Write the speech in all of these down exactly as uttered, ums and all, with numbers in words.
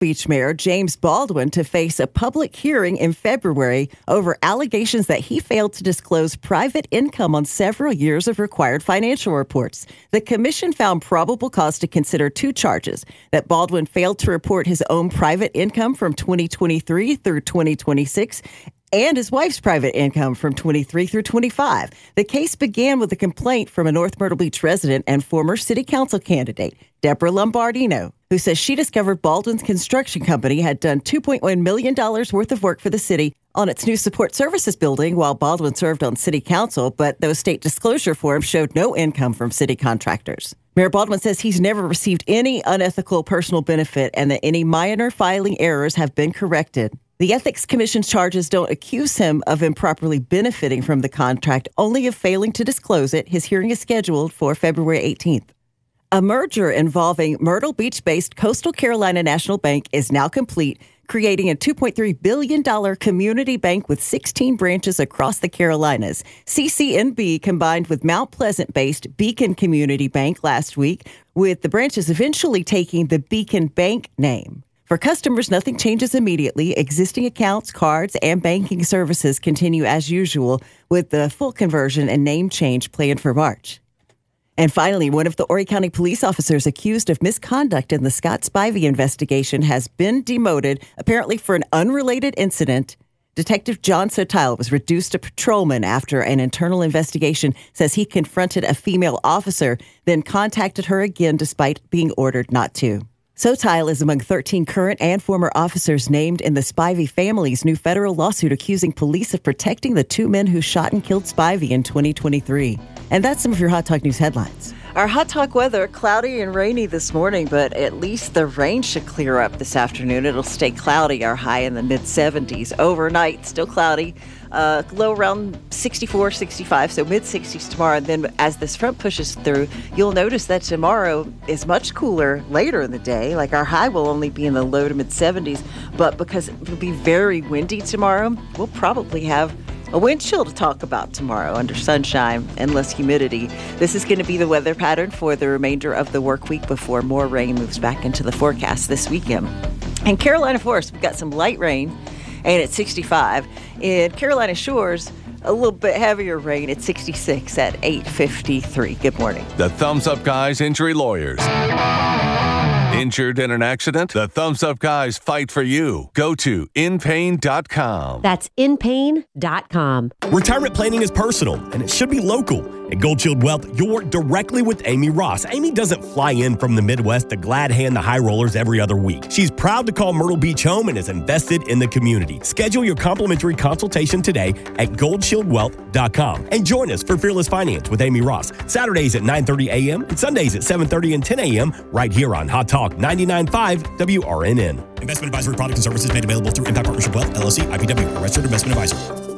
Beach Mayor James Baldwin to face a public hearing in February over allegations that he failed to disclose private income on several years of required financial reports. The commission found probable cause to consider two charges: that Baldwin failed to report his own private income from twenty twenty-three through twenty twenty-six, and his wife's private income from twenty-three through twenty-five. The case began with a complaint from a North Myrtle Beach resident and former city council candidate, Deborah Lombardino, who says she discovered Baldwin's construction company had done two point one million dollars worth of work for the city on its new support services building while Baldwin served on city council, but those state disclosure forms showed no income from city contractors. Mayor Baldwin says he's never received any unethical personal benefit and that any minor filing errors have been corrected. The Ethics Commission's charges don't accuse him of improperly benefiting from the contract, only of failing to disclose it. His hearing is scheduled for February eighteenth. A merger involving Myrtle Beach-based Coastal Carolina National Bank is now complete, creating a two point three billion dollars community bank with sixteen branches across the Carolinas. C C N B combined with Mount Pleasant-based Beacon Community Bank last week, with the branches eventually taking the Beacon Bank name. For customers, nothing changes immediately. Existing accounts, cards, and banking services continue as usual, with the full conversion and name change planned for March. And finally, one of the Horry County police officers accused of misconduct in the Scott Spivey investigation has been demoted, apparently for an unrelated incident. Detective John Sotile was reduced to patrolman after an internal investigation says he confronted a female officer, then contacted her again despite being ordered not to. Sotile is among thirteen current and former officers named in the Spivey family's new federal lawsuit accusing police of protecting the two men who shot and killed Spivey in twenty twenty-three. And that's some of your Hot Talk News headlines. Our Hot Talk weather, cloudy and rainy this morning, but at least the rain should clear up this afternoon. It'll stay cloudy, our high in the mid seventies. Overnight, still cloudy. Uh, low around sixty-four, sixty-five, so mid sixties tomorrow. And then as this front pushes through, you'll notice that tomorrow is much cooler later in the day. Like our high will only be in the low to mid seventies, but because it will be very windy tomorrow, we'll probably have a wind chill to talk about tomorrow under sunshine and less humidity. This is going to be the weather pattern for the remainder of the work week before more rain moves back into the forecast this weekend. In Carolina Forest, we've got some light rain, and it's sixty-five. In Carolina Shores, a little bit heavier rain at sixty-six at eight fifty-three. Good morning. The Thumbs Up Guys Injury Lawyers. Injured in an accident? The Thumbs Up Guys fight for you. Go to in pain dot com. That's in pain dot com. Retirement planning is personal, and it should be local. At Gold Shield Wealth, you'll work directly with Amy Ross. Amy doesn't fly in from the Midwest to glad hand the high rollers every other week. She's proud to call Myrtle Beach home and is invested in the community. Schedule your complimentary consultation today at gold shield wealth dot com. And join us for Fearless Finance with Amy Ross. Saturdays at nine thirty a.m. and Sundays at seven thirty and ten a.m. right here on Hot Talk ninety-nine point five W R N N. Investment advisory products and services made available through Impact Partnership Wealth, L L C, I P W, a registered investment advisor.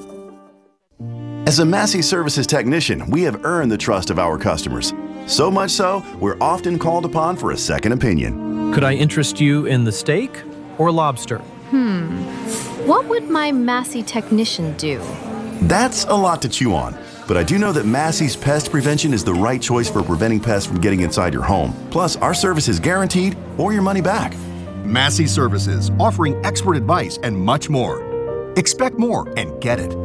As a Massey Services technician, we have earned the trust of our customers. So much so, we're often called upon for a second opinion. Could I interest you in the steak or lobster? Hmm. What would my Massey technician do? That's a lot to chew on. But I do know that Massey's Pest Prevention is the right choice for preventing pests from getting inside your home. Plus, our service is guaranteed or your money back. Massey Services, offering expert advice and much more. Expect more and get it.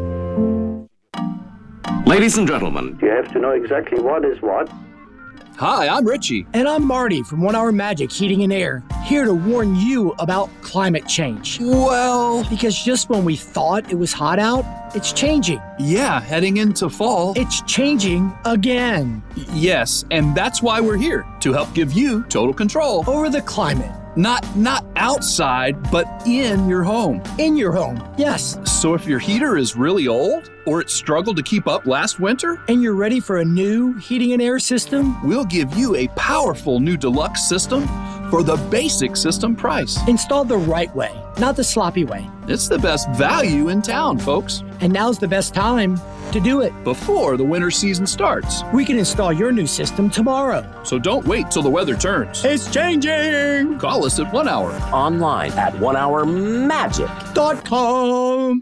Ladies and gentlemen, you have to know exactly what is what. Hi, I'm Richie. And I'm Marty from One Hour Magic Heating and Air, here to warn you about climate change. Well, because just when we thought it was hot out, it's changing. Yeah, heading into fall. It's changing again. Y- yes, and that's why we're here, to help give you total control over the climate. Not not outside, but in your home. In your home, yes. So if your heater is really old, or it struggled to keep up last winter, and you're ready for a new heating and air system, we'll give you a powerful new deluxe system for the basic system price. Installed the right way, not the sloppy way. It's the best value in town, folks. And now's the best time to do it. Before the winter season starts. We can install your new system tomorrow. So don't wait till the weather turns. It's changing! Call us at One Hour. Online at one hour magic dot com.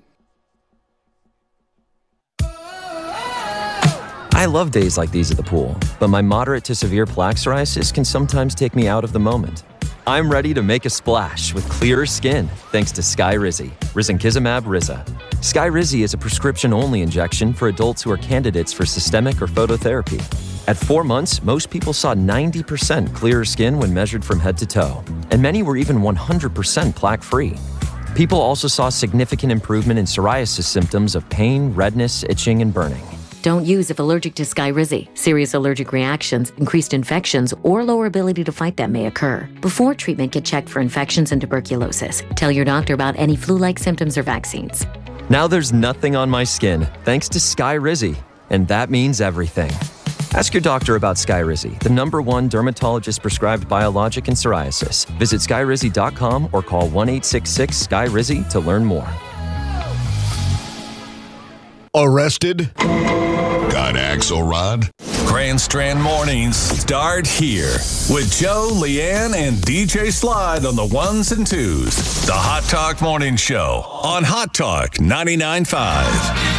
I love days like these at the pool, but my moderate to severe plaque psoriasis can sometimes take me out of the moment. I'm ready to make a splash with clearer skin thanks to Skyrizi, risankizumab Riza. Skyrizi is a prescription-only injection for adults who are candidates for systemic or phototherapy. At four months, most people saw ninety percent clearer skin when measured from head to toe, and many were even one hundred percent plaque-free. People also saw significant improvement in psoriasis symptoms of pain, redness, itching, and burning. Don't use if allergic to Skyrizi. Serious allergic reactions, increased infections, or lower ability to fight them may occur. Before treatment, get checked for infections and tuberculosis. Tell your doctor about any flu-like symptoms or vaccines. Now there's nothing on my skin thanks to Skyrizi, and that means everything. Ask your doctor about Skyrizi, the number one dermatologist-prescribed biologic in psoriasis. Visit skyrizi dot com or call one eight six six S K Y R I Z Y to learn more. Arrested? Got Axelrod? Grand Strand Mornings start here with Joe, Leanne, and D J Slide on the ones and twos. The Hot Talk Morning Show on Hot Talk ninety-nine point five.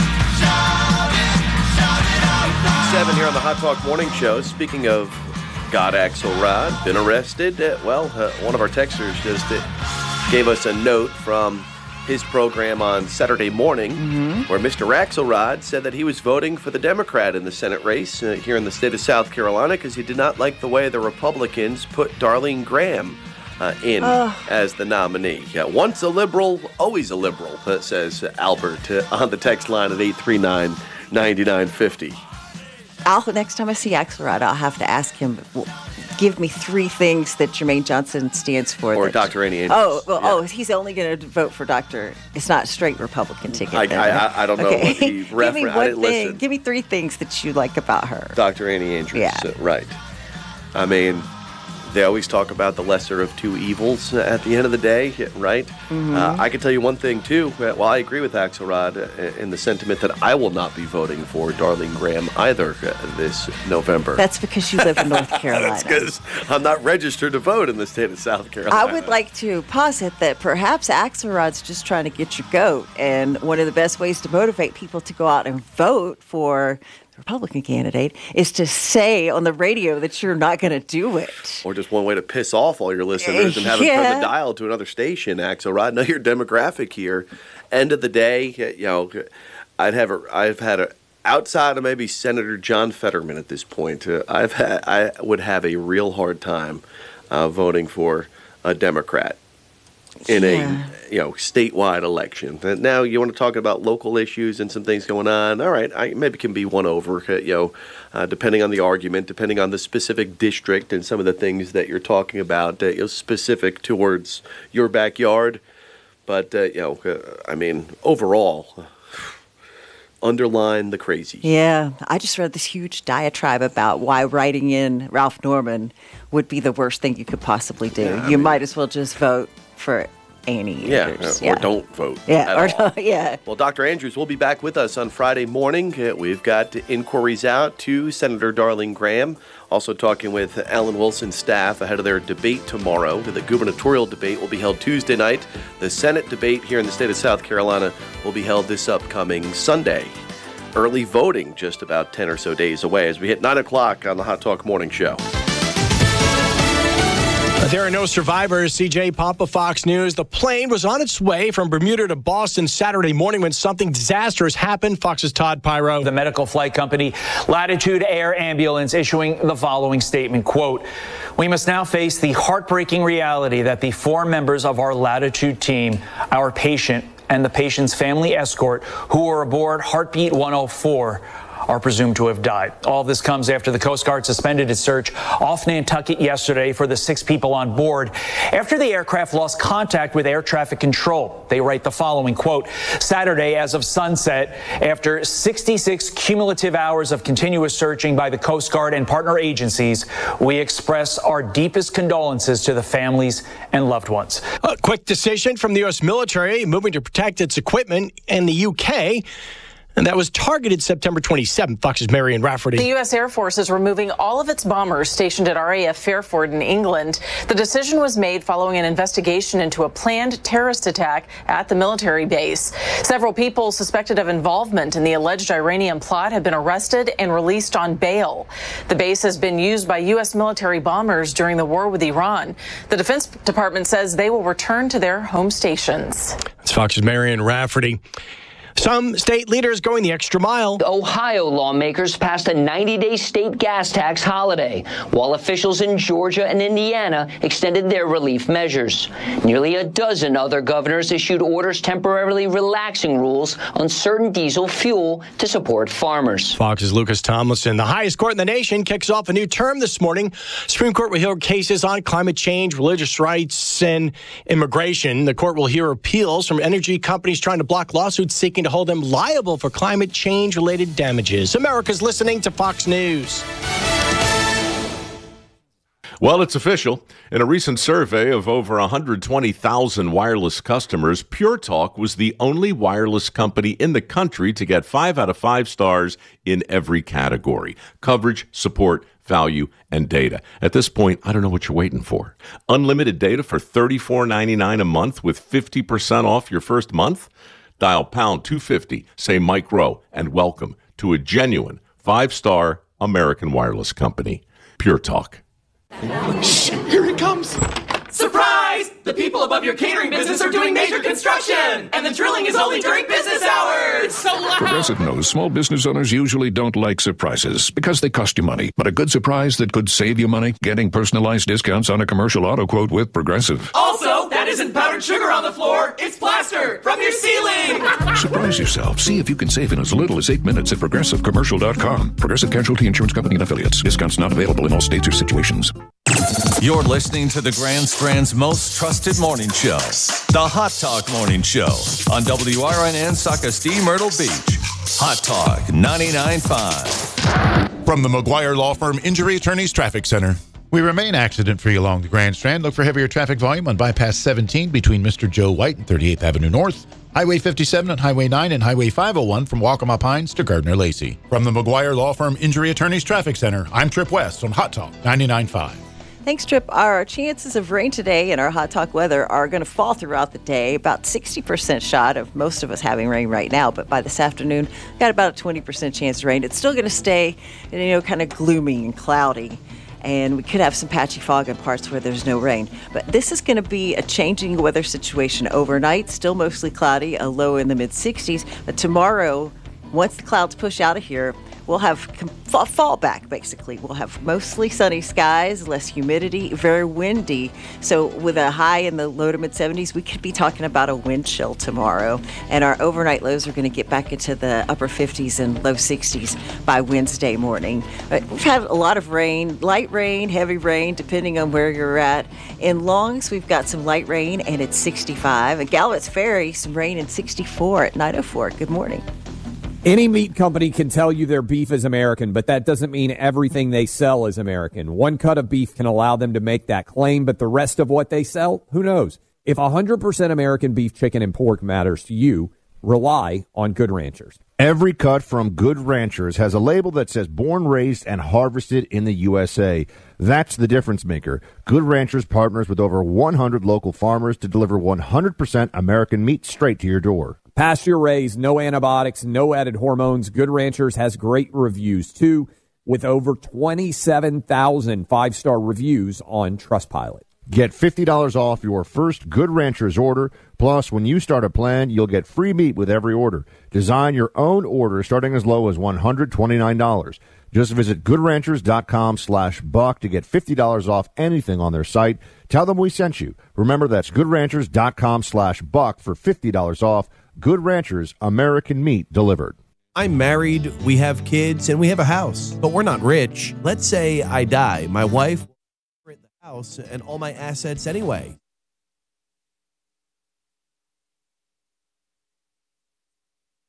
Seven here on the Hot Talk Morning Show. Speaking of God Axelrod, been arrested. Uh, well, uh, one of our texters just uh, gave us a note from his program on Saturday morning, mm-hmm. where Mister Axelrod said that he was voting for the Democrat in the Senate race uh, here in the state of South Carolina because he did not like the way the Republicans put Darlene Graham uh, in uh. as the nominee. Yeah, once a liberal, always a liberal, uh, says Albert uh, on the text line at eight three nine, nine nine five zero. I'll, next time I see Axelrod, I'll have to ask him, well, give me three things that Jermaine Johnson stands for. Or that, Doctor Annie Andrews. Oh, well, yeah. oh, he's only going to vote for Doctor It's not a straight Republican ticket. I, then, I, right? I, I don't know okay. what he referenced. Give me one I didn't thing. listen. Give me three things that you like about her. Doctor Annie Andrews. Yeah. Uh, right. I mean, they always talk about the lesser of two evils at the end of the day, right? Mm-hmm. Uh, I can tell you one thing, too. Well, I agree with Axelrod in the sentiment that I will not be voting for Darlene Graham either this November. That's because you live in North Carolina. That's because I'm not registered to vote in the state of South Carolina. I would like to posit that perhaps Axelrod's just trying to get your goat, and one of the best ways to motivate people to go out and vote for Republican candidate is to say on the radio that you're not going to do it. Or just one way to piss off all your listeners and have them yeah. turn the dial to another station, Axelrod. Know your demographic here. End of the day, you know, I'd have a, I've had a, outside of maybe Senator John Fetterman at this point, uh, I've had, I would have a real hard time uh, voting for a Democrat in yeah. a you know statewide election. Now you want to talk about local issues and some things going on. All right, I maybe can be won over. You know, uh, depending on the argument, depending on the specific district and some of the things that you're talking about, uh, you know, specific towards your backyard. But uh, you know, uh, I mean, overall, underline the crazy. Yeah, I just read this huge diatribe about why writing in Ralph Norman would be the worst thing you could possibly do. Yeah, you mean, might as well just vote for Annie yeah, Andrews. Uh, Yeah, or don't vote. Yeah, at or all. don't, yeah. Well, Doctor Andrews will be back with us on Friday morning. Uh, we've got inquiries out to Senator Darlene Graham. Also talking with Alan Wilson's staff ahead of their debate tomorrow. The gubernatorial debate will be held Tuesday night. The Senate debate here in the state of South Carolina will be held this upcoming Sunday. Early voting just about ten or so days away as we hit nine o'clock on the Hot Talk Morning Show. There are no survivors. C J Papa, Fox News. The plane was on its way from Bermuda to Boston Saturday morning when something disastrous happened. Fox's Todd Pyro. The medical flight company Latitude Air Ambulance issuing the following statement, quote, "We must now face the heartbreaking reality that the four members of our Latitude team, our patient and the patient's family escort who were aboard Heartbeat one oh four are presumed to have died." All this comes after the Coast Guard suspended its search off Nantucket yesterday for the six people on board after the aircraft lost contact with air traffic control. They write the following, quote, "Saturday as of sunset, after sixty-six cumulative hours of continuous searching by the Coast Guard and partner agencies, we express our deepest condolences to the families and loved ones." A quick decision from the U S military moving to protect its equipment in the U K. And that was targeted September twenty-seventh. Fox's Marion Rafferty. The U S Air Force is removing all of its bombers stationed at R A F Fairford in England. The decision was made following an investigation into a planned terrorist attack at the military base. Several people suspected of involvement in the alleged Iranian plot have been arrested and released on bail. The base has been used by U S military bombers during the war with Iran. The Defense Department says they will return to their home stations. That's Fox's Marion Rafferty. Some state leaders going the extra mile. Ohio lawmakers passed a ninety-day state gas tax holiday, while officials in Georgia and Indiana extended their relief measures. Nearly a dozen other governors issued orders temporarily relaxing rules on certain diesel fuel to support farmers. Fox's Lucas Tomlinson. The highest court in the nation kicks off a new term this morning. Supreme Court will hear cases on climate change, religious rights, and immigration. The court will hear appeals from energy companies trying to block lawsuits seeking to hold them liable for climate change-related damages. America's listening to Fox News. Well, it's official. In a recent survey of over one hundred twenty thousand wireless customers, Pure Talk was the only wireless company in the country to get five out of five stars in every category: coverage, support, value, and data. At this point, I don't know what you're waiting for. Unlimited data for thirty-four ninety-nine a month with fifty percent off your first month? Dial pound two fifty, say Mike Rowe, and welcome to a genuine five-star American wireless company, Pure Talk. Shh, here it comes. Surprise! The people above your catering business are doing major construction, and the drilling is only during business hours. It's so loud. Progressive knows small business owners usually don't like surprises because they cost you money. But a good surprise that could save you money, getting personalized discounts on a commercial auto quote with Progressive. Also, that isn't powdered sugar on the floor. It's plaster from your ceiling. Surprise yourself. See if you can save in as little as eight minutes at progressive commercial dot com. Progressive Casualty Insurance Company and Affiliates. Discounts not available in all states or situations. You're listening to the Grand Strand's most trusted morning show, the Hot Talk Morning Show on W R N N Socastee Myrtle Beach. Hot Talk ninety-nine point five. From the McGuire Law Firm Injury Attorneys Traffic Center. We remain accident-free along the Grand Strand. Look for heavier traffic volume on Bypass seventeen between Mister Joe White and thirty-eighth Avenue North, Highway fifty-seven and Highway nine, and Highway five oh one from Waccamaw Pines to Gardner-Lacey. From the McGuire Law Firm Injury Attorneys Traffic Center, I'm Trip West on Hot Talk ninety-nine point five. Thanks, Trip. Our chances of rain today and our hot talk weather are going to fall throughout the day. About sixty percent shot of most of us having rain right now, but by this afternoon, got about a twenty percent chance of rain. It's still going to stay, you know, kind of gloomy and cloudy, and we could have some patchy fog in parts where there's no rain. But this is going to be a changing weather situation overnight. Still mostly cloudy, a low in the mid sixties. But tomorrow, once the clouds push out of here, we'll have fall back, basically. We'll have mostly sunny skies, less humidity, very windy. So with a high in the low to mid seventies, we could be talking about a wind chill tomorrow. And our overnight lows are going to get back into the upper fifties and low sixties by Wednesday morning. But we've had a lot of rain, light rain, heavy rain, depending on where you're at. In Longs, we've got some light rain, and it's sixty-five. At Gallups Ferry, some rain and sixty-four at nine oh four. Good morning. Any meat company can tell you their beef is American, but that doesn't mean everything they sell is American. One cut of beef can allow them to make that claim, but the rest of what they sell, who knows? If one hundred percent American beef, chicken, and pork matters to you, rely on Good Ranchers. Every cut from Good Ranchers has a label that says born, raised, and harvested in the U S A. That's the difference maker. Good Ranchers partners with over one hundred local farmers to deliver one hundred percent American meat straight to your door. Pasture raised, no antibiotics, no added hormones. Good Ranchers has great reviews, too, with over twenty-seven thousand five-star reviews on Trustpilot. Get fifty dollars off your first Good Ranchers order. Plus, when you start a plan, you'll get free meat with every order. Design your own order starting as low as one hundred twenty-nine dollars. Just visit goodranchers.com slash buck to get fifty dollars off anything on their site. Tell them we sent you. Remember, that's goodranchers.com slash buck for fifty dollars off. Good Ranchers, American meat delivered. I'm married, we have kids, and we have a house, but we're not rich. Let's say I die. My wife will inherit the house and all my assets anyway.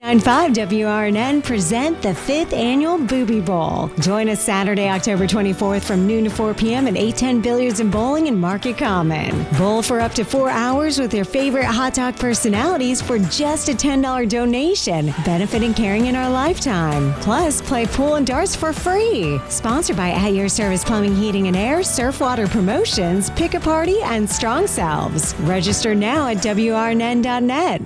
ninety-five W R N N present the fifth annual Booby Bowl. Join us Saturday, October twenty-fourth from noon to four p.m. at eight ten Billiards and Bowling in Market Common. Bowl for up to four hours with your favorite Hot Talk personalities for just a ten dollars donation, benefiting Caring in Our Lifetime. Plus, play pool and darts for free. Sponsored by At Your Service Plumbing, Heating and Air, Surfwater Promotions, Pick a Party, and Strong Selves. Register now at W R N N dot net.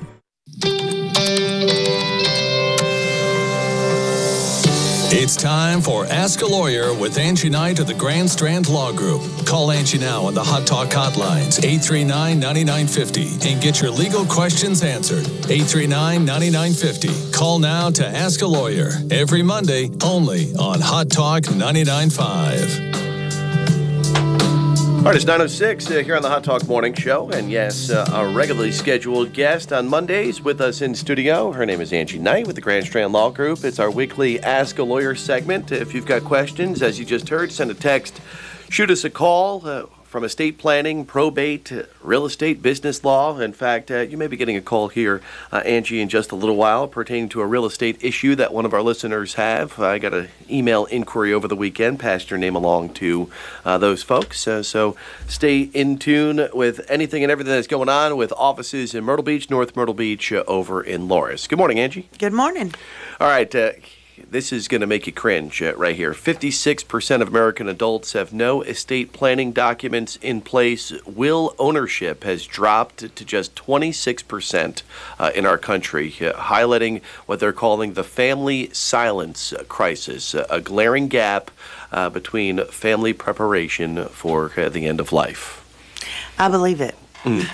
It's time for Ask a Lawyer with Angie Knight of the Grand Strand Law Group. Call Angie now on the Hot Talk hotlines, eight three nine, nine nine five zero, and get your legal questions answered. eight three nine, nine nine five zero. Call now to Ask a Lawyer. Every Monday, only on Hot Talk ninety-nine point five. All right, it's nine oh six uh, here on the Hot Talk Morning Show. And yes, uh, our regularly scheduled guest on Mondays with us in studio. Her name is Angie Knight with the Grand Strand Law Group. It's our weekly Ask a Lawyer segment. If you've got questions, as you just heard, send a text, shoot us a call uh, from estate planning, probate, uh, real estate, business law. In fact, uh, you may be getting a call here, uh, Angie, in just a little while pertaining to a real estate issue that one of our listeners have. I got an email inquiry over the weekend, passed your name along to uh, those folks. Uh, so stay in tune with anything and everything that's going on with offices in Myrtle Beach, North Myrtle Beach, uh, over in Loris. Good morning, Angie. Good morning. All right. Uh, This is going to make you cringe uh, right here. fifty-six percent of American adults have no estate planning documents in place. Will ownership has dropped to just twenty-six percent uh, in our country, uh, highlighting what they're calling the family silence crisis, uh, a glaring gap uh, between family preparation for uh, the end of life. I believe it. Mm.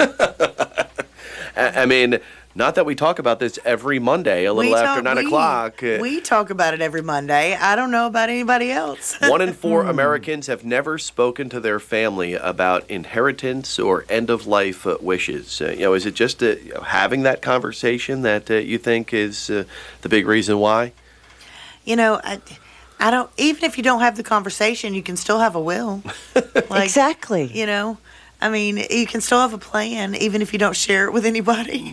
I, I mean... Not that we talk about this every Monday, a little we after talk, nine we, o'clock. We talk about it every Monday. I don't know about anybody else. One in four Americans have never spoken to their family about inheritance or end-of-life uh, wishes. Uh, you know, is it just uh, you know, having that conversation that uh, you think is uh, the big reason why? You know, I, I don't. Even if you don't have the conversation, you can still have a will. Like, exactly. You know. I mean, you can still have a plan, even if you don't share it with anybody.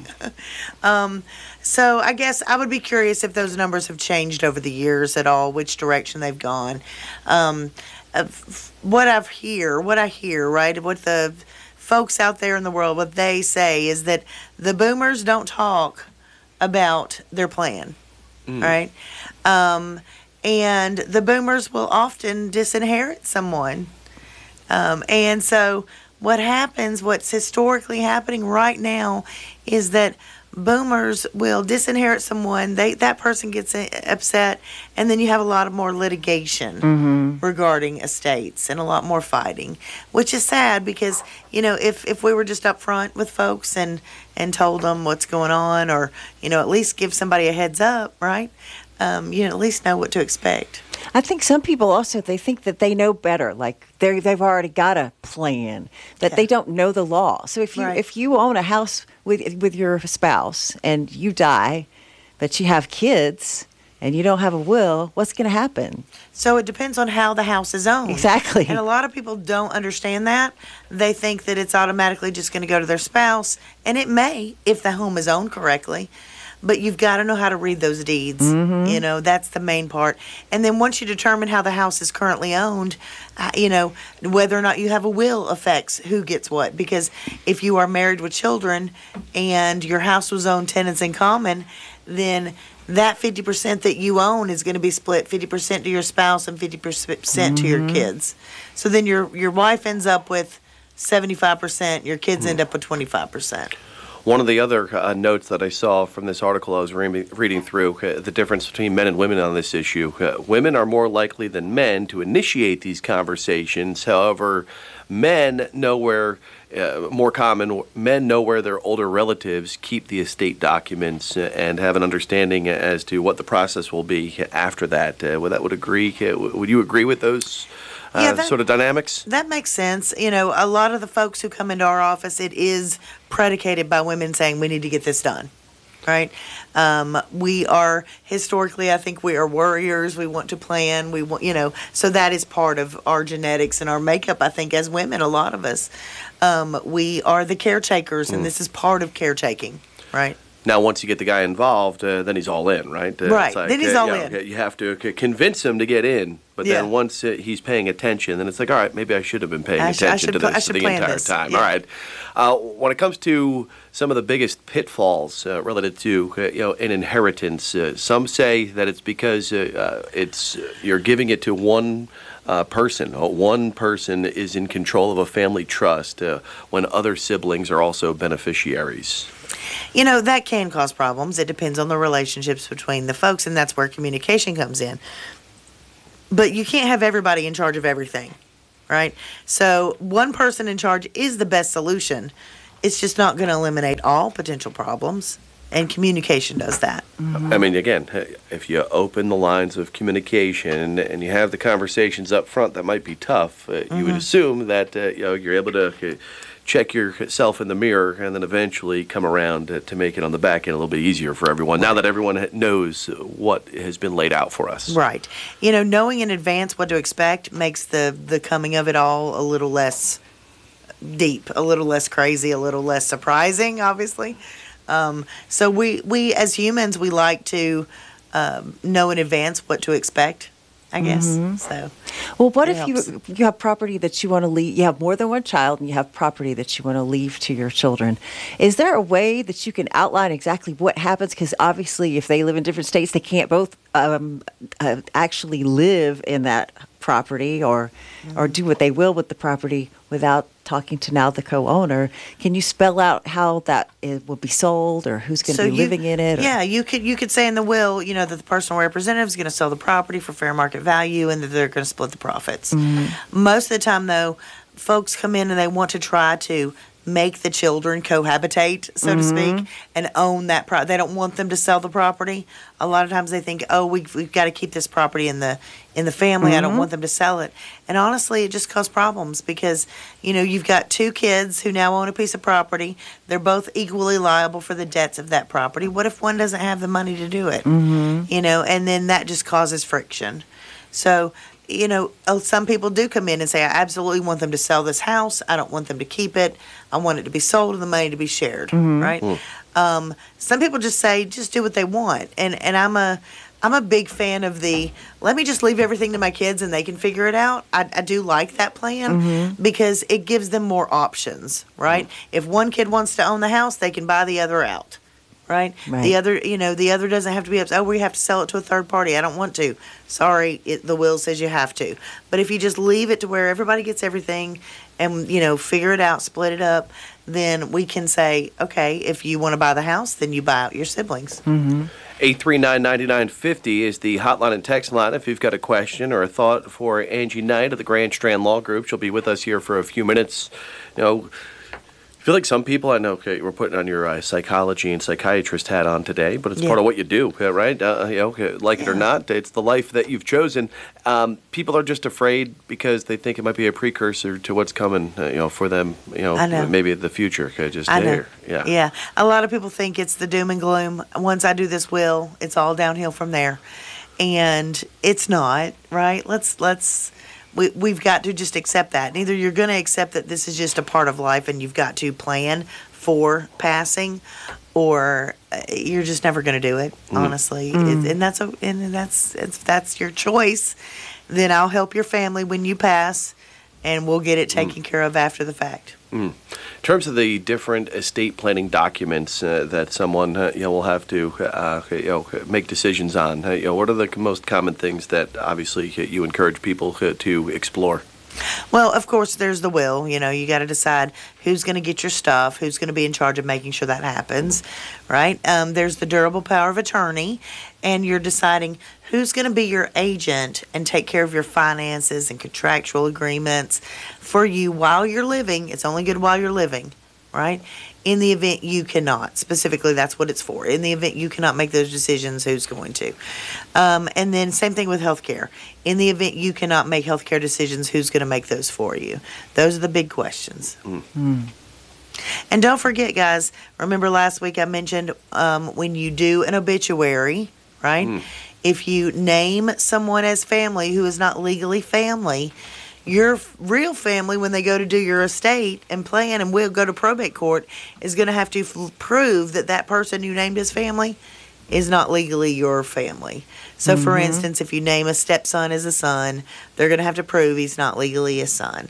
um, so I guess I would be curious if those numbers have changed over the years at all, which direction they've gone. Um, uh, what I've hear, what I hear, right, what the folks out there in the world, what they say is that the boomers don't talk about their plan, mm. right? Um, and the boomers will often disinherit someone. Um, and so... What happens, what's historically happening right now is that boomers will disinherit someone, they that person gets upset, and then you have a lot of more litigation mm-hmm. regarding estates and a lot more fighting, which is sad because, you know, if, if we were just up front with folks and, and told them what's going on or, you know, at least give somebody a heads up, right, um, you know, at least know what to expect. I think some people also, they think that they know better, like they they've already got a plan, that yeah. they don't know the law. So if you right. if you own a house with with your spouse and you die, but you have kids and you don't have a will, what's going to happen? So it depends on how the house is owned. Exactly. And a lot of people don't understand that. They think that it's automatically just going to go to their spouse, and it may if the home is owned correctly. But you've got to know how to read those deeds. Mm-hmm. You know, that's the main part. And then once you determine how the house is currently owned, uh, you know, whether or not you have a will affects who gets what. Because if you are married with children and your house was owned tenants in common, then that fifty percent that you own is going to be split fifty percent to your spouse and fifty percent mm-hmm. to your kids. So then your, your wife ends up with seventy-five percent, your kids mm-hmm. end up with twenty-five percent. One of the other uh, notes that I saw from this article I was re- reading through, uh, the difference between men and women on this issue. Uh, women are more likely than men to initiate these conversations. However, men know where, uh, more common, men know where their older relatives keep the estate documents uh, and have an understanding as to what the process will be after that. Uh, would that would agree? Uh, would you agree with those? Uh, yeah, that, sort of dynamics? That makes sense. You know, a lot of the folks who come into our office, it is predicated by women saying we need to get this done, right? Um, we are, historically, I think we are warriors. We want to plan. We want, you know, so that is part of our genetics and our makeup, I think, as women, a lot of us. Um, we are the caretakers, and mm. this is part of caretaking, right? Now, once you get the guy involved, uh, then he's all in, right? Uh, Right. it's like, Then he's uh, all you know, in. You have to c- convince him to get in, but Yeah. then once uh, he's paying attention, then it's like, all right, maybe I should have been paying I sh- I attention should to pl- I this should the plan entire this. time. Yeah. All right. Uh, when it comes to some of the biggest pitfalls uh, related to uh, you know an inheritance, uh, some say that it's because uh, uh, it's uh, you're giving it to one. Uh, person. Uh, One person is in control of a family trust uh, when other siblings are also beneficiaries. You know, that can cause problems. It depends on the relationships between the folks, and that's where communication comes in. But you can't have everybody in charge of everything, right? So one person in charge is the best solution. It's just not going to eliminate all potential problems, and communication does that. I mean, again, if you open the lines of communication and you have the conversations up front, that might be tough. Uh, You would Mhm. assume that uh, you know you're able to uh, check yourself in the mirror and then eventually come around to, to make it on the back end a little bit easier for everyone. Now that everyone ha- knows what has been laid out for us, Right. You know, knowing in advance what to expect makes the, the coming of it all a little less deep, a little less crazy, a little less surprising, obviously. Um, so we, we, as humans, we like to um, know in advance what to expect, I guess. Mhm. So, Well, what it if you helps. you have property that you want to leave? You have more than one child, and you have property that you want to leave to your children. Is there a way that you can outline exactly what happens? Because obviously, if they live in different states, they can't both um, uh, actually live in that property or or do what they will with the property without talking to now the co-owner. Can you spell out how that it will be sold or who's going to So be you- living in it? or- Yeah, you could you could say in the will, you know, that the personal representative is going to sell the property for fair market value, and that they're going to split the profits. Mhm. Most of the time, though, folks come in and they want to try to make the children cohabitate, so to speak, Mhm. and own that pro. They don't want them to sell the property. A lot of times they think, oh, we've, we've got to keep this property in the in the family. I don't Mhm. want them to sell it. And honestly, it just causes problems because, you know, you've got two kids who now own a piece of property. They're both equally liable for the debts of that property. What if one doesn't have the money to do it? Mhm. You know, and then that just causes friction. So, you know, oh, some people do come in and say, I absolutely want them to sell this house. I don't want them to keep it. I want it to be sold and the money to be shared, Mhm. right? Mm. Um, some people just say, just do what they want. And, and I'm a, I'm a big fan of the, let me just leave everything to my kids and they can figure it out. I, I do like that plan Mhm. because it gives them more options, right? If one kid wants to own the house, they can buy the other out. Right? Right. The other, you know, the other doesn't have to be upset. Oh, we have to sell it to a third party. I don't want to. Sorry, it, the will says you have to. But if you just leave it to where everybody gets everything and, you know, figure it out, split it up, then we can say, okay, if you want to buy the house, then you buy out your siblings. Mm-hmm. eight three nine, nine nine five zero is the hotline and text line if you've got a question or a thought for Angie Knight of the Grand Strand Law Group. She'll be with us here for a few minutes. You know, I feel like some people, I know okay, we're putting on your uh, psychology and psychiatrist hat on today, but it's Yeah. part of what you do, uh, right? Uh, you know, okay, like it or not, it's the life that you've chosen. Um, people are just afraid because they think it might be a precursor to what's coming, uh, you know, for them, you know, I know. maybe the future. Okay, just I know. there. Yeah. Yeah. A lot of people think it's the doom and gloom. Once I do this will, it's all downhill from there. And it's not, right? Let's let's we we've got to just accept that. And either you're going to accept that this is just a part of life and you've got to plan for passing, or uh, you're just never going to do it, Mm. honestly. Mm. It, and that's a, and that's if that's your choice, then I'll help your family when you pass and we'll get it taken care of after the fact. Mm. In terms of the different estate planning documents uh, that someone uh, you know will have to uh, you know make decisions on, uh, you know, what are the most common things that obviously you encourage people uh, to explore? Well, of course, there's the will. You know, you got to decide who's going to get your stuff, who's going to be in charge of making sure that happens, right? Um, there's the durable power of attorney, and you're deciding who's going to be your agent and take care of your finances and contractual agreements for you while you're living. It's only good while you're living, right? In the event you cannot, specifically, that's what it's for. In the event you cannot make those decisions, who's going to? Um, and then same thing with healthcare. In the event you cannot make healthcare decisions, who's going to make those for you? Those are the big questions. Mm. And don't forget, guys, remember last week I mentioned um, when you do an obituary, right? Mm. If you name someone as family who is not legally family, your f- real family, when they go to do your estate and plan and will go to probate court, is going to have to f- prove that that person you named as family is not legally your family. So, for Mhm. instance, if you name a stepson as a son, they're going to have to prove he's not legally a son.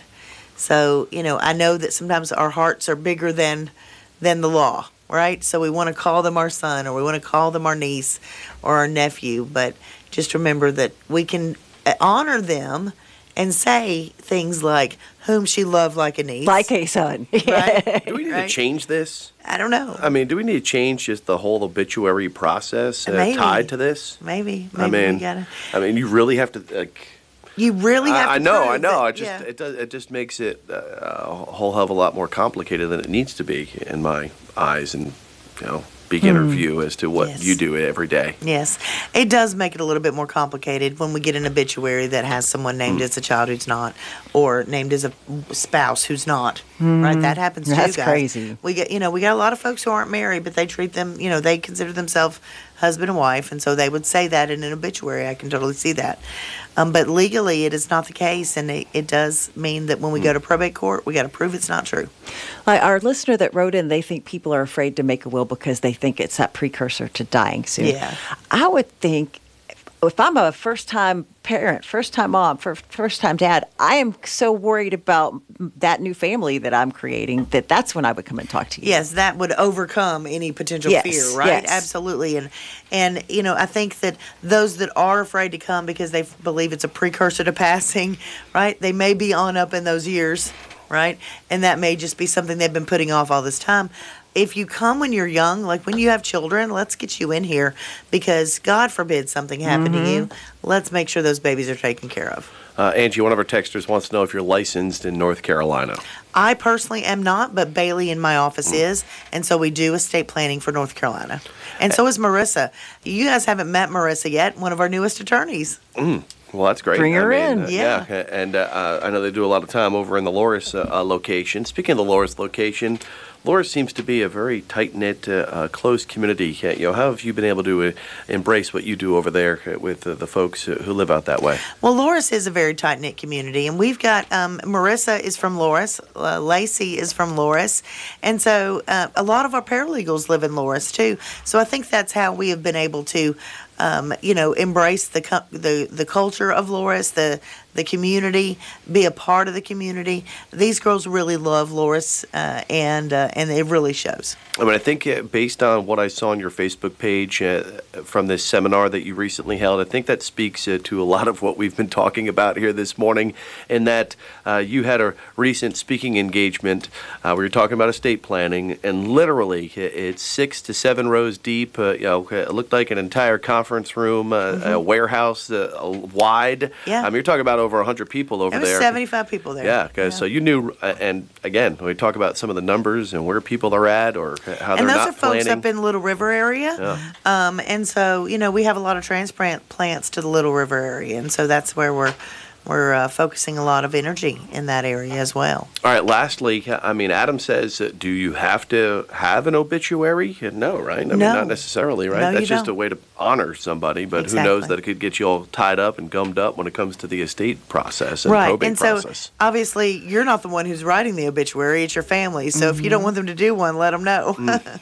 So, you know, I know that sometimes our hearts are bigger than than the law, right? So we want to call them our son, or we want to call them our niece or our nephew. But just remember that we can uh, honor them and say things like, whom she loved like a niece. Like a son. Right? Do we need Right? to change this? I don't know. I mean, do we need to change just the whole obituary process uh, Maybe. tied to this? Maybe. Maybe I mean, we gotta. I mean, you really have to. Like, You really have I, I to. know, prove I know. that- It just yeah. it does. It just makes it uh, a whole hell of a lot more complicated than it needs to be in my eyes, and you know, beginner Hmm. view as to what Yes. you do every day. Yes, it does make it a little bit more complicated when we get an obituary that has someone named Mm. as a child who's not, or named as a spouse who's not. Right, Mhm. that happens too, That's guys. crazy. We get, you know, we got a lot of folks who aren't married, but they treat them, you know, they consider themselves husband and wife, and so they would say that in an obituary. I can totally see that. Um, but legally, it is not the case, and it, it does mean that when we go to probate court, we got to prove it's not true. Like our listener that wrote in, they think people are afraid to make a will because they think it's that precursor to dying soon. Yeah. I would think if I'm a first time parent, first time mom, first time dad, I am so worried about that new family that I'm creating that that's when I would come and talk to you. Yes, that would overcome any potential Yes, fear, right? yes. Absolutely. And and you know, I think that those that are afraid to come because they f- believe it's a precursor to passing, right? They may be on up in those years, right? And that may just be something they've been putting off all this time. If you come when you're young, like when you have children, let's get you in here because God forbid something happen to you. Let's make sure those babies are taken care of. Uh, Angie, one of our texters wants to know if you're licensed in North Carolina. I personally am not, but Bailey in my office is, and so we do estate planning for North Carolina. And so is Marissa. You guys haven't met Marissa yet, one of our newest attorneys. Mm. Well, that's great. Bring her I mean, in. uh, Yeah. yeah. And uh, I know they do a lot of time over in the Loris uh, uh, location. Speaking of the Loris location, Loris seems to be a very tight-knit, uh, uh, close community. Uh, you know, how have you been able to uh, embrace what you do over there uh, with uh, the folks uh, who live out that way? Well, Loris is a very tight-knit community, and we've got um, Marissa is from Loris, uh, Lacey is from Loris, and so uh, a lot of our paralegals live in Loris too. So I think that's how we have been able to, um, you know, embrace the cu- the the culture of Loris, the the community, be a part of the community. These girls really love Loris, uh, and uh, and it really shows. I mean, I think uh, based on what I saw on your Facebook page uh, from this seminar that you recently held, I think that speaks uh, to a lot of what we've been talking about here this morning, in that uh, you had a recent speaking engagement uh, where you're talking about estate planning, and literally uh, it's six to seven rows deep. Uh, you know, it looked like an entire conference room, uh, Mm-hmm. a warehouse uh, wide. Yeah. I mean, you're talking about over one hundred people over There was there. seventy-five people there. Yeah, 'cause so you knew, uh, and again, when we talk about some of the numbers and where people are at or how And they're those not are folks planning. up in Little River area. Yeah. Um, and so, you know, we have a lot of transplant plants to the Little River area. And so that's where we're we're uh, focusing a lot of energy in that area as well. All right, lastly, I mean, Adam says, uh, do you have to have an obituary? No, right? I mean, No. not necessarily, right? No, you That's just don't. a way to honor somebody, but who knows Exactly. that it could get you all tied up and gummed up when it comes to the estate process and Right. probate And so process. obviously you're not the one who's writing the obituary, it's your family. So if you don't want them to do one, let them know.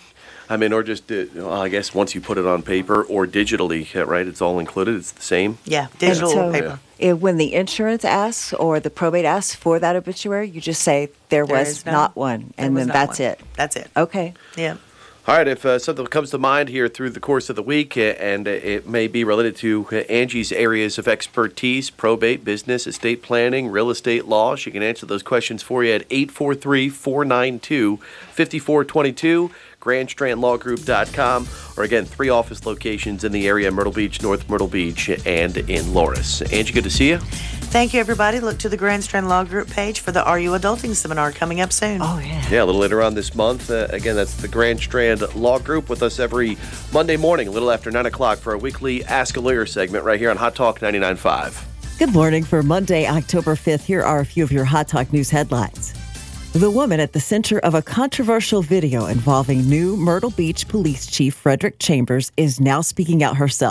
I mean, or just, uh, well, I guess once you put it on paper or digitally, uh, right? It's all included. It's the same. Yeah, And digital so, paper. eh, when the insurance asks or the probate asks for that obituary, you just say there, There was is none. not one, There and was then not that's one. it. That's it. Okay. Yeah. All right, if uh, something comes to mind here through the course of the week, uh, and uh, it may be related to uh, Angie's areas of expertise, probate, business, estate planning, real estate law, she can answer those questions for you at eight four three, four nine two, five four two two, grand strand law group dot com, or again, three office locations in the area, Myrtle Beach, North Myrtle Beach, and in Loris. Angie, good to see you. Thank you, everybody. Look to the Grand Strand Law Group page for the Are You Adulting seminar coming up soon. Oh, yeah. Yeah, a little later on this month. Uh, again, that's the Grand Strand Law Group with us every Monday morning, a little after nine o'clock, for our weekly Ask a Lawyer segment right here on Hot Talk ninety-nine point five. Good morning. For Monday, October fifth, here are a few of your Hot Talk News headlines. The woman at the center of a controversial video involving new Myrtle Beach Police Chief Frederick Chambers is now speaking out herself.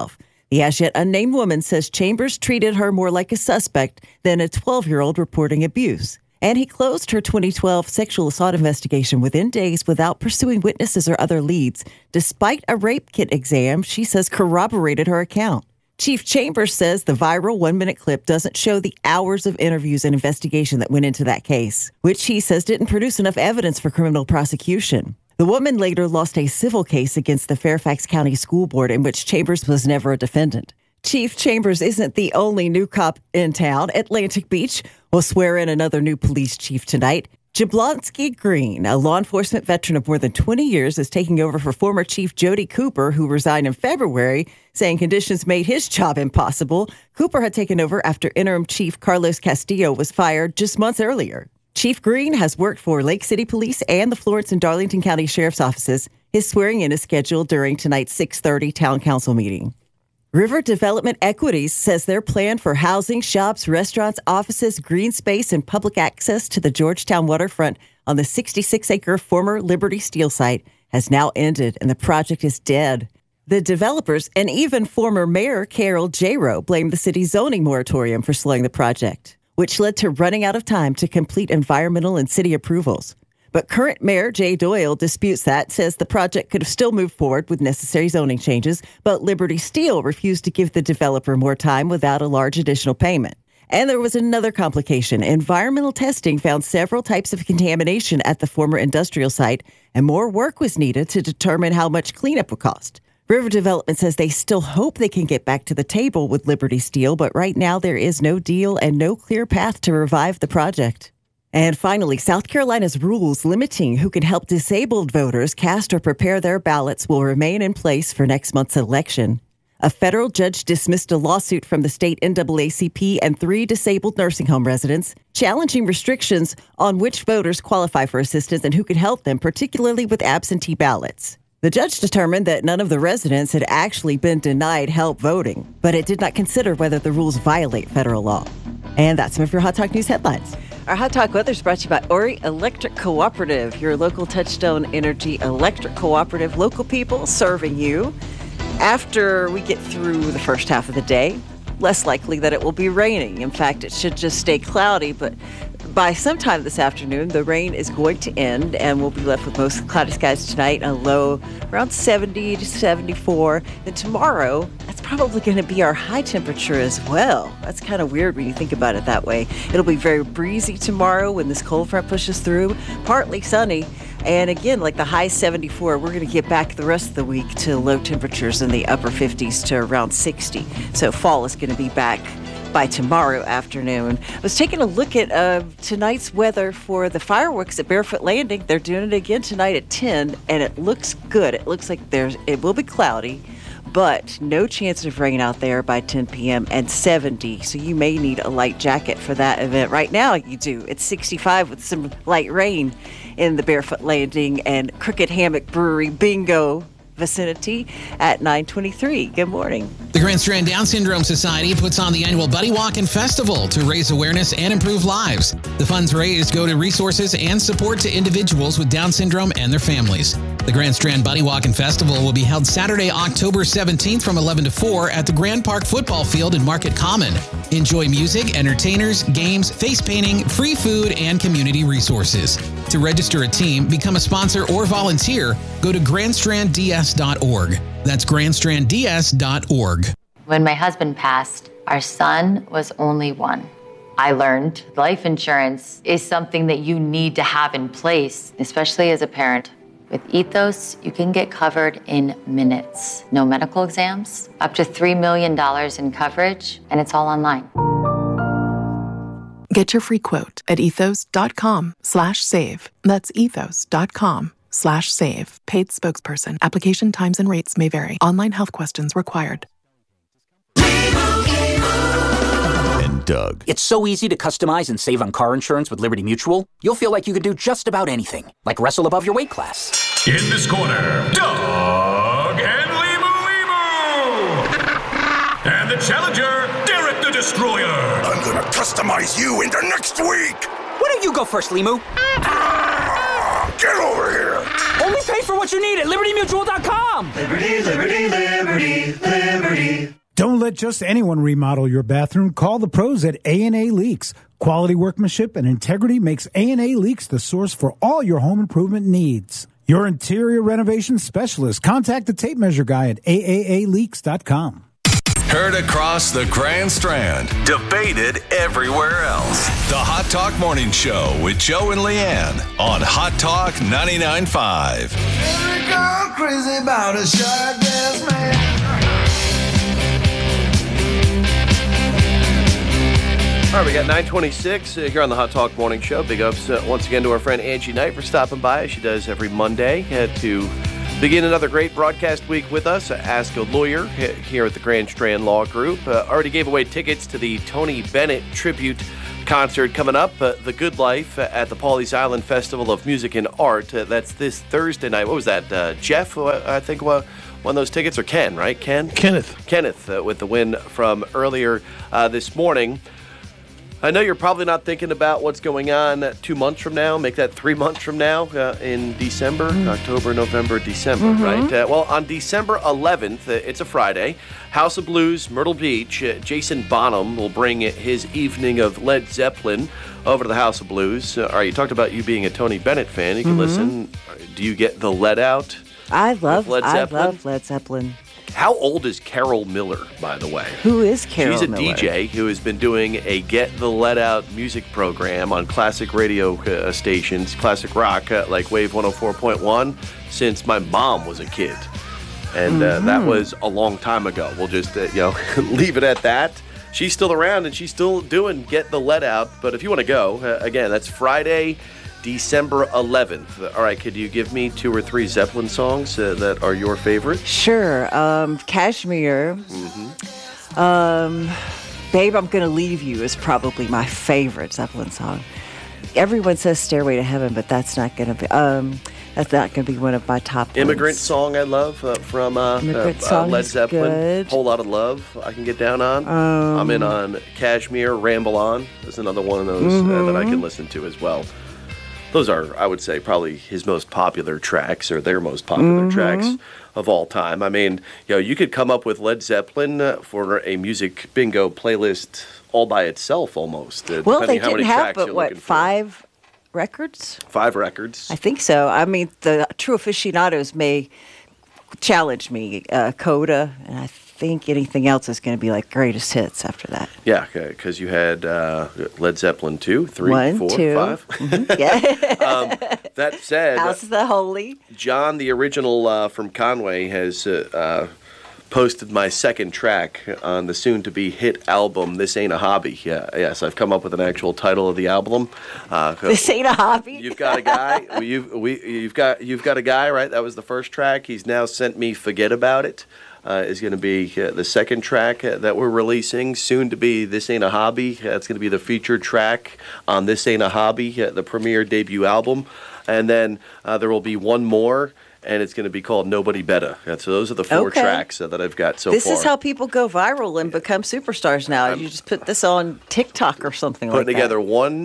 The as yet unnamed woman says Chambers treated her more like a suspect than a twelve-year-old reporting abuse. And he closed her twenty twelve sexual assault investigation within days without pursuing witnesses or other leads, despite a rape kit exam she says corroborated her account. Chief Chambers says the viral one-minute clip doesn't show the hours of interviews and investigation that went into that case, which he says didn't produce enough evidence for criminal prosecution. The woman later lost a civil case against the Fairfax County School Board in which Chambers was never a defendant. Chief Chambers isn't the only new cop in town. Atlantic Beach will swear in another new police chief tonight. Jablonski Green, a law enforcement veteran of more than twenty years, is taking over for former Chief Jody Cooper, who resigned in February, saying conditions made his job impossible. Cooper had taken over after interim Chief Carlos Castillo was fired just months earlier. Chief Green has worked for Lake City Police and the Florence and Darlington County Sheriff's Offices. His swearing-in is scheduled during tonight's six thirty town council meeting. River Development Equities says their plan for housing, shops, restaurants, offices, green space, and public access to the Georgetown waterfront on the sixty-six acre former Liberty Steel site has now ended, and the project is dead. The developers and even former Mayor Carol Jaro blamed the city's zoning moratorium for slowing the project, which led to running out of time to complete environmental and city approvals. But current Mayor Jay Doyle disputes that, says the project could have still moved forward with necessary zoning changes, but Liberty Steel refused to give the developer more time without a large additional payment. And there was another complication. Environmental testing found several types of contamination at the former industrial site, and more work was needed to determine how much cleanup would cost. River Development says they still hope they can get back to the table with Liberty Steel, but right now there is no deal and no clear path to revive the project. And finally, South Carolina's rules limiting who can help disabled voters cast or prepare their ballots will remain in place for next month's election. A federal judge dismissed a lawsuit from the state N double A C P and three disabled nursing home residents, challenging restrictions on which voters qualify for assistance and who can help them, particularly with absentee ballots. The judge determined that none of the residents had actually been denied help voting, but it did not consider whether the rules violate federal law. And that's some of your Hot Talk News headlines. Our Hot Talk weather is brought to you by Ori Electric Cooperative, your local Touchstone Energy Electric Cooperative. Local people serving you. After we get through the first half of the day, less likely that it will be raining. In fact, it should just stay cloudy, but by sometime this afternoon, the rain is going to end, and we'll be left with mostly cloudy skies tonight, a low around seventy to seventy-four. Then tomorrow, that's probably going to be our high temperature as well. That's kind of weird when you think about it that way. It'll be very breezy tomorrow when this cold front pushes through, partly sunny. And again, like the high seventy-four, we're going to get back the rest of the week to low temperatures in the upper fifties to around sixty. So fall is going to be back by tomorrow afternoon. I was taking a look at uh, tonight's weather for the fireworks at Barefoot Landing. They're doing it again tonight at ten, and it looks good. It looks like there's it will be cloudy, but no chance of rain out there by ten p.m. and seventy. So you may need a light jacket for that event. Right now you do. It's sixty-five with some light rain in the Barefoot Landing and Crooked Hammock Brewery bingo vicinity at nine twenty-three. Good morning. The Grand Strand Down Syndrome Society puts on the annual Buddy Walk and Festival to raise awareness and improve lives. The funds raised go to resources and support to individuals with Down syndrome and their families. The Grand Strand Buddy Walk and Festival will be held Saturday, October seventeenth from eleven to four at the Grand Park Football Field in Market Common. Enjoy music, entertainers, games, face painting, free food, and community resources. To register a team, become a sponsor, or volunteer, go to grand strand d s dot org. That's grand strand d s dot org. When my husband passed, our son was only one. I learned life insurance is something that you need to have in place, especially as a parent. With Ethos, you can get covered in minutes. No medical exams, up to three million dollars in coverage, and it's all online. Get your free quote at ethos.com slash save. That's ethos.com slash save. Paid spokesperson. Application times and rates may vary. Online health questions required. And Doug. It's so easy to customize and save on car insurance with Liberty Mutual. You'll feel like you could do just about anything, like wrestle above your weight class. In this corner, Doug and Limu Limu. And the challenger, Derek the Destroyer. I'm gonna customize you into next week. Why don't you go first, Limu? Get over here. Only pay for what you need at liberty mutual dot com. Liberty, liberty, liberty, liberty. Don't let just anyone remodel your bathroom. Call the pros at A and A Leaks. Quality workmanship and integrity makes A and A Leaks the source for all your home improvement needs. Your interior renovation specialist. Contact the tape measure guy at A A A leaks dot com. Heard across the Grand Strand, debated everywhere else. The Hot Talk Morning Show with Joe and Leanne on Hot Talk ninety-nine point five. Gone crazy about a short dress man. All right, we got nine twenty-six uh, here on the Hot Talk Morning Show. Big ups uh, once again to our friend Angie Knight for stopping by, as she does every Monday, uh, to begin another great broadcast week with us. Uh, Ask a Lawyer uh, here at the Grand Strand Law Group. Uh, already gave away tickets to the Tony Bennett tribute concert coming up, uh, The Good Life, uh, at the Pawleys Island Festival of Music and Art. Uh, that's this Thursday night. What was that? Uh, Jeff, uh, I think, uh, won those tickets, or Ken, right? Ken? Kenneth. Kenneth uh, with the win from earlier uh, this morning. I know you're probably not thinking about what's going on two months from now. Make that three months from now uh, in December, mm. October, November, December, mm-hmm. right? Uh, well, on December eleventh, uh, it's a Friday, House of Blues, Myrtle Beach. Uh, Jason Bonham will bring his evening of Led Zeppelin over to the House of Blues. Uh, all right, you talked about you being a Tony Bennett fan. You can mm-hmm. listen. Do you get the Let Out? I love Led Zeppelin? I love Led Zeppelin. How old is Carol Miller, by the way? Who is Carol She's a Miller? D J who has been doing a Get the Let Out music program on classic radio uh, stations, classic rock, uh, like Wave one oh four point one, since my mom was a kid. And uh, mm-hmm. that was a long time ago. We'll just uh, you know leave it at that. She's still around, and she's still doing Get the Let Out. But if you want to go, uh, again, that's Friday, December eleventh. All right, could you give me two or three Zeppelin songs uh, that are your favorite? Sure. Um, Kashmir. Mm-hmm. Um, Babe, I'm Gonna Leave You is probably my favorite Zeppelin song. Everyone says Stairway to Heaven, but that's not gonna be. Um, that's not gonna be one of my top. Immigrant ones. Song I love uh, from uh, Immigrant uh, Song uh, Led is Zeppelin. good. Whole Lot of Love I can get down on. Um, I'm in on Kashmir. Ramble On is another one of those mm-hmm. uh, that I can listen to as well. Those are, I would say, probably his most popular tracks, or their most popular mm-hmm. tracks of all time. I mean, you know, you could come up with Led Zeppelin uh, for a music bingo playlist all by itself, almost. Uh, well, they how didn't many have, tracks but you're what, looking for. five records? Five records. I think so. I mean, the true aficionados may challenge me. Uh, Coda, and I think anything else is going to be like greatest hits after that. Yeah, because you had uh, Led Zeppelin two, three, One, four, two. five. Mm-hmm. Yeah. um, that said, House of the Holy. John, the original uh, from Conway, has uh, uh, posted my second track on the soon-to-be hit album, This Ain't a Hobby. Yeah, yes, I've come up with an actual title of the album. Uh, This Ain't a Hobby? You've got a guy. you've, we, you've, got, you've got a guy, right? That was the first track. He's now sent me Forget About It. Uh, is going to be uh, the second track uh, that we're releasing, soon to be This Ain't a Hobby. That's going to be the featured track on This Ain't a Hobby, uh, the premiere debut album. And then uh, there will be one more, and it's going to be called Nobody Better. Uh, so those are the four okay. tracks uh, that I've got so this far. This is how people go viral and become superstars now. I'm you just put this on TikTok or something like that. Putting together one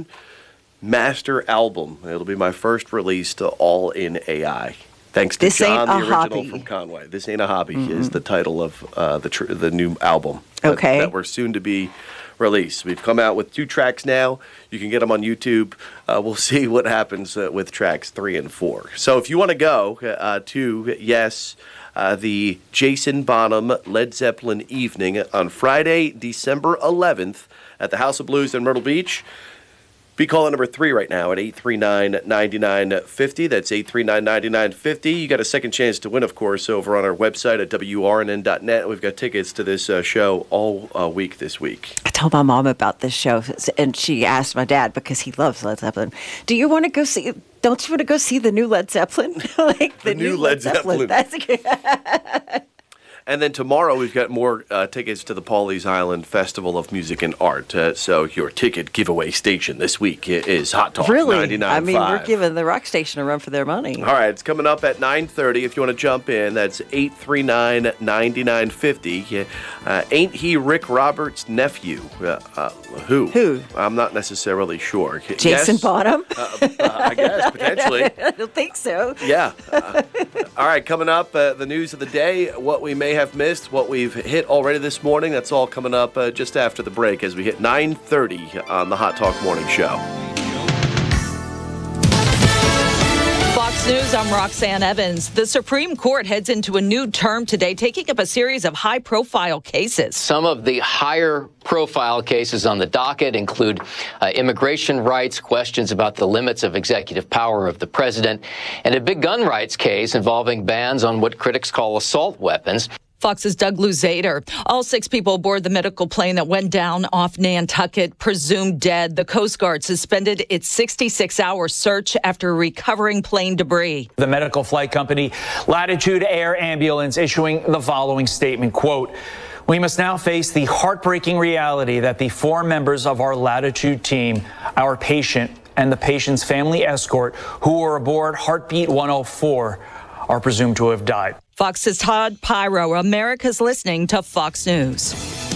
master album. It'll be my first release to all in A I. Thanks to this John, the ain't a original hobby. from Conway. This Ain't a Hobby Mm-hmm. is the title of uh, the tr- the new album okay. that, that we're soon to be released. We've come out with two tracks now. You can get them on YouTube. Uh, we'll see what happens uh, with tracks three and four. So if you want to go uh, to, yes, uh, the Jason Bonham Led Zeppelin evening on Friday, December eleventh at the House of Blues in Myrtle Beach, be calling number three right now at eight three nine, nine nine five zero. That's eight three nine, nine nine five zero. You got a second chance to win, of course, over on our website at W R N N dot net. We've got tickets to this uh, show all uh, week this week. I told my mom about this show, and she asked my dad, because he loves Led Zeppelin, do you want to go see, don't you want to go see the new Led Zeppelin? like the, the new, new Led, Led Zeppelin. Zeppelin. That's And then tomorrow we've got more uh, tickets to the Pawleys Island Festival of Music and Art. Uh, so your ticket giveaway station this week is Hot Talk really? ninety-nine point five. I mean, we're giving the rock station a run for their money. All right, it's coming up at nine thirty. If you want to jump in, that's eight three nine, nine nine five zero. Uh, ain't he Rick Roberts' nephew? Uh, uh, who? Who? I'm not necessarily sure. Jason yes? Bonham? Uh, uh, I guess, potentially. I don't think so. Yeah. Uh, all right, coming up, uh, the news of the day, what we may have missed, what we've hit already this morning, that's all coming up uh, just after the break as we hit nine thirty on the Hot Talk Morning Show. Fox News, I'm Roxanne Evans. The Supreme Court heads into a new term today, taking up a series of high-profile cases. Some of the higher-profile cases on the docket include uh, immigration rights, questions about the limits of executive power of the president, and a big gun rights case involving bans on what critics call assault weapons. Fox's Doug Luzader. All six people aboard the medical plane that went down off Nantucket, presumed dead. The Coast Guard suspended its sixty-six hour search after recovering plane debris. The medical flight company Latitude Air Ambulance issuing the following statement, quote, "We must now face the heartbreaking reality that the four members of our Latitude team, our patient and the patient's family escort who were aboard Heartbeat one oh four are presumed to have died." Fox's Todd Pyro. America's listening to Fox News.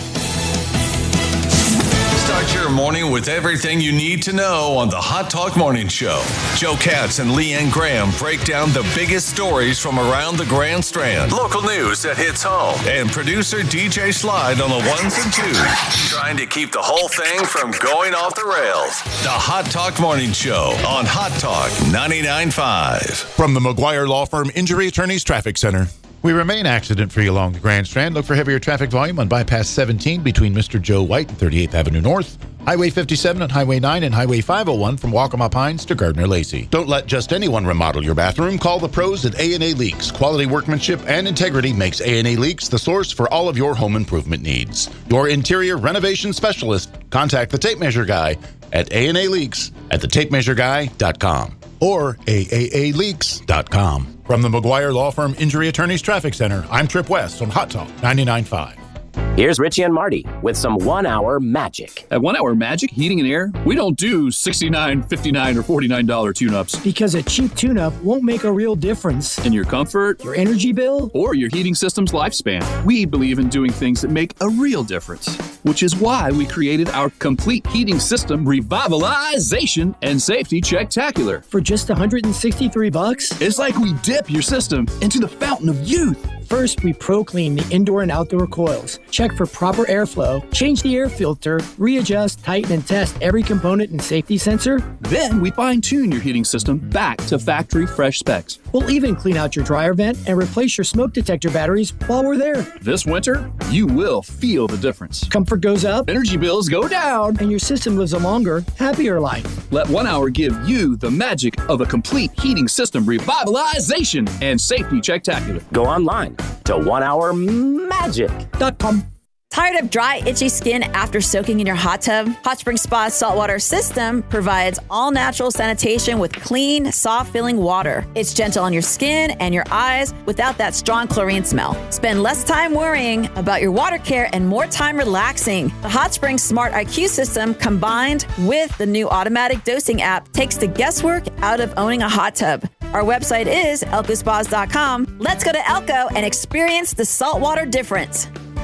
Start your morning with everything you need to know on the Hot Talk Morning Show. Joe Katz and Leanne Graham break down the biggest stories from around the Grand Strand. Local news that hits home. And producer D J Slide on the ones and twos. Trying to keep the whole thing from going off the rails. The Hot Talk Morning Show on Hot Talk ninety-nine point five. From the McGuire Law Firm Injury Attorneys Traffic Center. We remain accident-free along the Grand Strand. Look for heavier traffic volume on Bypass seventeen between Mister Joe White and thirty-eighth Avenue North, Highway fifty-seven and Highway nine, and Highway five oh one from Waccamaw Pines to Gardner-Lacey. Don't let just anyone remodel your bathroom. Call the pros at A and A Leaks. Quality workmanship and integrity makes A and A Leaks the source for all of your home improvement needs. Your interior renovation specialist. Contact the Tape Measure Guy at A and A Leaks at the tape measure guy dot com or A A A leaks dot com. From the McGuire Law Firm Injury Attorneys Traffic Center, I'm Trip West on Hot Talk ninety-nine point five. Here's Richie and Marty with some one-hour magic. At One Hour Magic Heating and Air, we don't do sixty-nine, fifty-nine, or forty-nine dollar tune-ups. Because a cheap tune-up won't make a real difference. In your comfort, your energy bill, or your heating system's lifespan. We believe in doing things that make a real difference, which is why we created our complete heating system revitalization and safety check-tacular. For just one hundred sixty-three bucks? It's like we dip your system into the fountain of youth. First, we pro-clean the indoor and outdoor coils, check for proper airflow, change the air filter, readjust, tighten, and test every component and safety sensor. Then we fine-tune your heating system back to factory fresh specs. We'll even clean out your dryer vent and replace your smoke detector batteries while we're there. This winter, you will feel the difference. Comfort goes up, energy bills go down, and your system lives a longer, happier life. Let One Hour give you the magic of a complete heating system revitalization and safety checktacular. Go online to one hour magic dot com. Tired of dry, itchy skin after soaking in your hot tub? Hot Spring Spa's saltwater system provides all-natural sanitation with clean, soft-filling water. It's gentle on your skin and your eyes without that strong chlorine smell. Spend less time worrying about your water care and more time relaxing. The Hot Spring Smart I Q system combined with the new automatic dosing app takes the guesswork out of owning a hot tub. Our website is elko spas dot com. Let's go to Elko and experience the saltwater difference.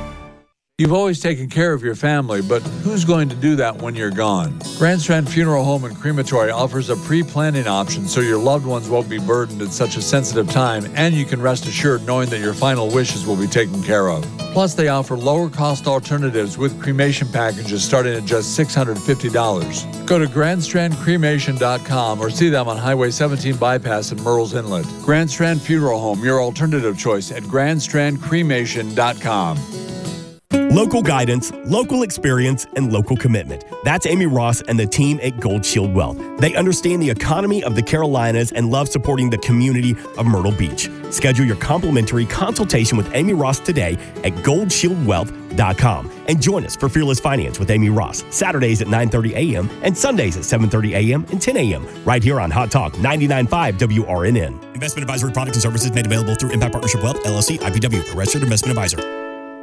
You've always taken care of your family, but who's going to do that when you're gone? Grand Strand Funeral Home and Crematory offers a pre-planning option so your loved ones won't be burdened at such a sensitive time, and you can rest assured knowing that your final wishes will be taken care of. Plus, they offer lower-cost alternatives with cremation packages starting at just six hundred fifty dollars. Go to grand strand cremation dot com or see them on Highway seventeen Bypass in Murrells Inlet. Grand Strand Funeral Home, your alternative choice at grand strand cremation dot com. Local guidance, local experience, and local commitment. That's Amy Ross and the team at Gold Shield Wealth. They understand the economy of the Carolinas and love supporting the community of Myrtle Beach. Schedule your complimentary consultation with Amy Ross today at gold shield wealth dot com and join us for Fearless Finance with Amy Ross, Saturdays at nine thirty a.m. and Sundays at seven thirty a.m. and ten a.m. right here on Hot Talk ninety-nine point five W R N N. Investment advisory products and services made available through Impact Partnership Wealth, L L C, I P W, a registered investment advisor.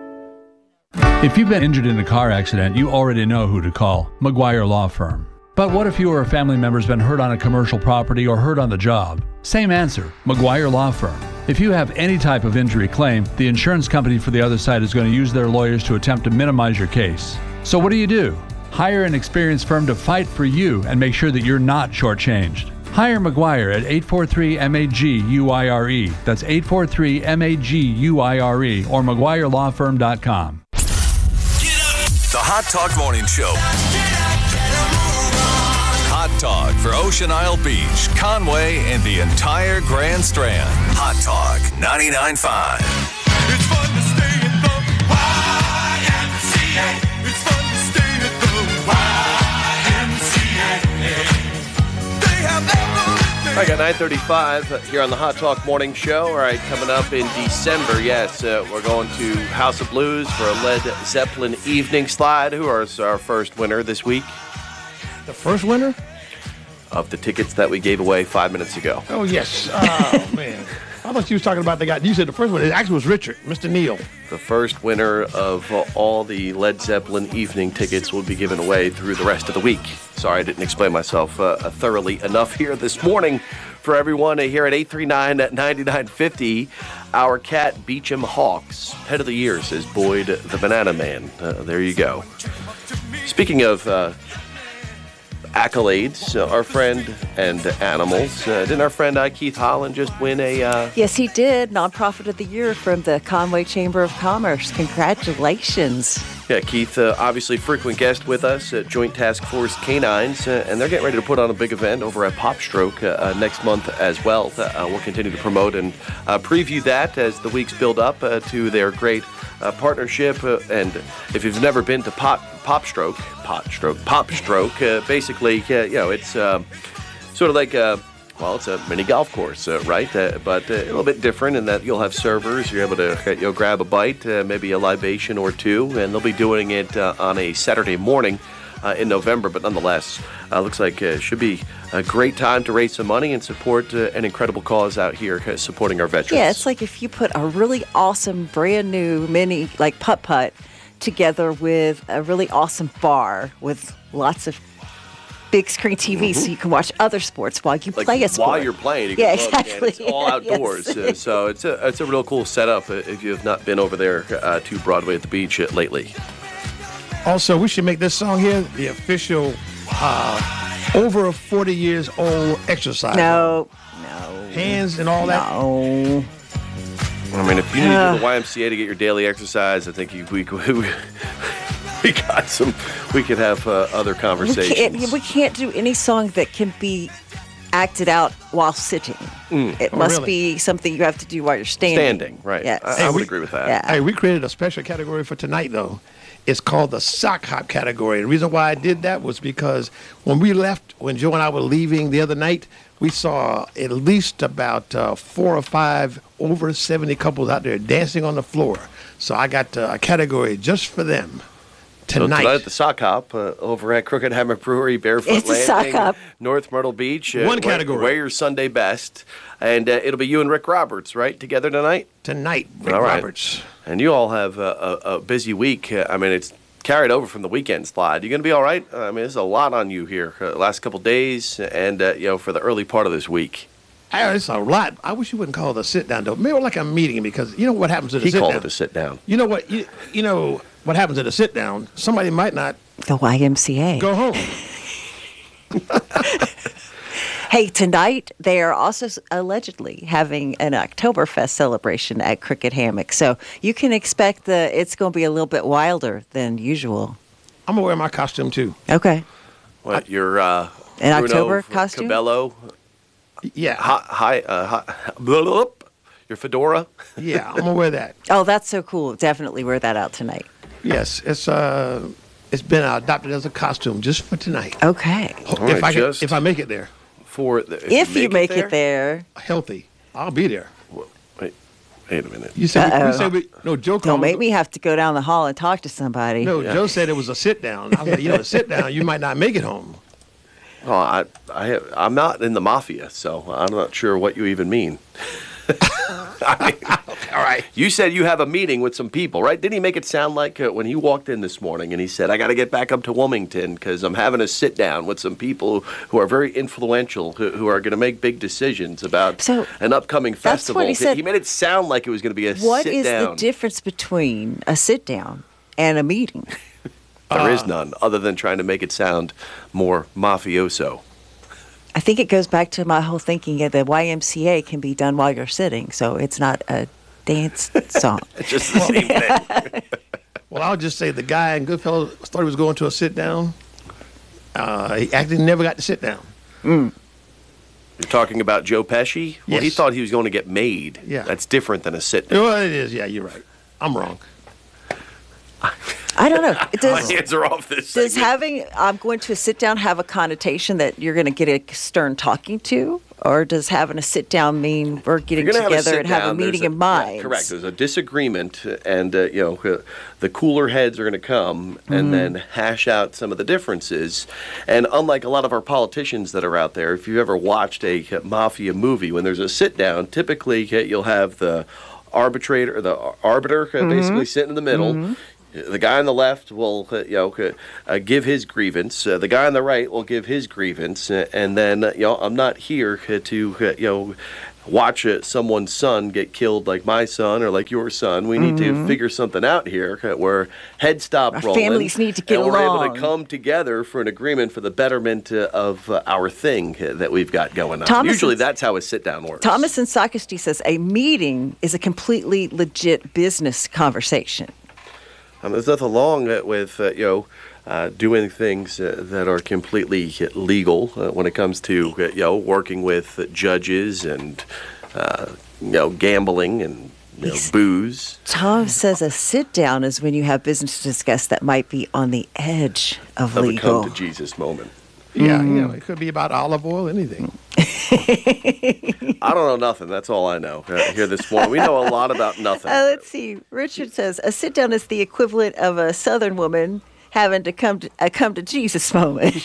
If you've been injured in a car accident, you already know who to call, McGuire Law Firm. But what if you or a family member's been hurt on a commercial property or hurt on the job? Same answer, McGuire Law Firm. If you have any type of injury claim, the insurance company for the other side is going to use their lawyers to attempt to minimize your case. So what do you do? Hire an experienced firm to fight for you and make sure that you're not shortchanged. Hire McGuire at eight four three M A G U I R E. That's eight four three M A G U I R E or McGuire Law Firm dot com. The Hot Talk Morning Show. Hot Talk for Ocean Isle Beach, Conway, and the entire Grand Strand. Hot Talk ninety-nine point five. It's fun to stay at the Y M C A. It's fun to stay at the Y M C A. They have everything. I got nine thirty-five here on the Hot Talk Morning Show. All right, coming up in December, yes, uh, we're going to House of Blues for a Led Zeppelin evening slide. Who is our first winner this week? The first winner? Of the tickets that we gave away five minutes ago. Oh, yes. Oh, man. I thought you was talking about the guy. You said the first one. It actually was Richard, Mister Neal. The first winner of uh, all the Led Zeppelin evening tickets will be given away through the rest of the week. Sorry, I didn't explain myself uh, thoroughly enough here this morning for everyone uh, here at eight three nine, nine nine five zero. Our cat, Beecham Hawks. Pet of the year, says Boyd the Banana Man. Uh, there you go. Speaking of... Uh, accolades, uh, our friend and animals. Uh, didn't our friend uh, Keith Holland just win a... Uh... Yes, he did. Nonprofit of the Year from the Conway Chamber of Commerce. Congratulations. Yeah, Keith, uh, obviously frequent guest with us at Joint Task Force Canines, uh, and they're getting ready to put on a big event over at Pop Stroke uh, uh, next month as well. Uh, we'll continue to promote and uh, preview that as the weeks build up uh, to their great uh, partnership. Uh, and if you've never been to Pop Pop Stroke, Pop Stroke, Pop Stroke, uh, basically, uh, you know, it's uh, sort of like a... Well, it's a mini golf course, uh, right? Uh, but uh, a little bit different in that you'll have servers. You're able to uh, you'll grab a bite, uh, maybe a libation or two, and they'll be doing it uh, on a Saturday morning uh, in November. But nonetheless, uh, looks like it uh, should be a great time to raise some money and support uh, an incredible cause out here uh, supporting our veterans. Yeah, it's like if you put a really awesome, brand new mini, like putt-putt, together with a really awesome bar with lots of big screen T V, mm-hmm. so you can watch other sports while you like play a sport. While you're playing, you yeah, can exactly. look, and it's all outdoors. Yes. uh, so it's a it's a real cool setup uh, if you have not been over there uh, to Broadway at the Beach uh, lately. Also, we should make this song here the official uh, over forty years old exercise. No, no. Hands and all that. No. I mean, if you need to go to the Y M C A to get your daily exercise, I think you, we, we we got some. We could have uh, other conversations. We can't, we can't do any song that can be acted out while sitting. Mm. It Oh, must really? be something you have to do while you're standing. Standing, right. Yes. I, I would agree with that. Yeah. Hey, we created a special category for tonight, though. It's called the sock hop category. The reason why I did that was because when we left, when Joe and I were leaving the other night, we saw at least about uh, four or five over seventy couples out there dancing on the floor. So I got uh, a category just for them tonight. So tonight at the Sock Hop uh, over at Crooked Hammock Brewery, Barefoot It's a Landing, sock hop. North Myrtle Beach. Uh, One wear- category. Wear your Sunday best. And uh, it'll be you and Rick Roberts, right, together tonight? Tonight, Rick All right. Roberts. And you all have a, a, a busy week. Uh, I mean, it's carried over from the weekend slide. You going to be all right? I mean, there's a lot on you here uh, last couple days and, uh, you know, for the early part of this week. Hey, it's a lot. I wish you wouldn't call it a sit down, though. Maybe like a meeting, because you know what happens at a He sit down. called it a sit down. You know what? You, you know what happens at a sit down? Somebody might not The Y M C A. go home. Hey, tonight they are also s- allegedly having an Oktoberfest celebration at Crooked Hammock. So you can expect the it's going to be a little bit wilder than usual. I'm gonna wear my costume too. Okay. What, your uh, An Bruno October F- costume? Cabello? Yeah. Hi, hi, uh, hi, blah, blah, blah, your fedora? Yeah, I'm gonna wear that. Oh, that's so cool. Definitely wear that out tonight. Yes, it's uh, it's been adopted as a costume just for tonight. Okay. All if right, I can, just- if I make it there, For the, If, you make it there. healthy, I'll be there. Wait, wait a minute. You said we, Uh-oh. we said we, no Joe. Don't called make it- me have to go down the hall and talk to somebody. No, Joe said it was a sit down. I was like, you know, a sit down, you might not make it home. Oh, I, I have, I'm not in the mafia, so I'm not sure what you even mean. I mean, All right. you said you have a meeting with some people, right? Didn't he make it sound like uh, when he walked in this morning and he said, I got to get back up to Wilmington because I'm having a sit down with some people who are very influential, who, who are going to make big decisions about So, an upcoming that's festival. what he said. He made it sound like it was going to be a What sit is down. the difference between a sit down and a meeting? There is Uh, none, other than trying to make it sound more mafioso. I think it goes back to my whole thinking that the Y M C A can be done while you're sitting, so it's not a dance song. It's just the same thing. Well, I'll just say the guy in Goodfellas thought he was going to a sit down. Uh, he actually never got to sit down. Mm. You're talking about Joe Pesci? Well, he Yes. thought he was going to get made. Yeah. That's different than a sit down. Well, it is. Yeah, you're right. I'm wrong. I don't know. It My does, hands are off this. does segment. having I'm going to a sit down have a connotation that you're going to get a stern talking to, or does having a sit down mean we're getting You're gonna have a together and have a sit-down, there's meeting in yeah, mind? correct. There's a disagreement, and uh, you know uh, the cooler heads are going to come and Mhm. then hash out some of the differences. And unlike a lot of our politicians that are out there, if you've ever watched a uh, mafia movie, when there's a sit down, typically uh, you'll have the arbitrator, the arbiter, uh, Mhm. basically sitting in the middle. Mhm. The guy on the left will, uh, you know, uh, give his grievance. Uh, the guy on the right will give his grievance, uh, and then, uh, you know, I'm not here uh, to, uh, you know, watch uh, someone's son get killed like my son or like your son. We need Mhm. to figure something out here uh, where heads stop Our rolling. families need to get and we're able along. to come together for an agreement for the betterment uh, of uh, our thing uh, that we've got going on. Thomas Usually is- that's how a sit down works. Thomas in Sockesty says a meeting is a completely legit business conversation. Um, there's nothing wrong uh, with uh, you know uh, doing things uh, that are completely legal uh, when it comes to uh, you know working with uh, judges and uh, you know gambling and you know, booze. Tom says a sit down is when you have business to discuss that might be on the edge of Of a legal. come to Jesus moment. Yeah, Mm. you know, it could be about olive oil, anything. I don't know nothing. That's all I know uh, here this morning. We know a lot about nothing. Uh, let's see. Richard says a sit down is the equivalent of a Southern woman having to come to a come to Jesus moment.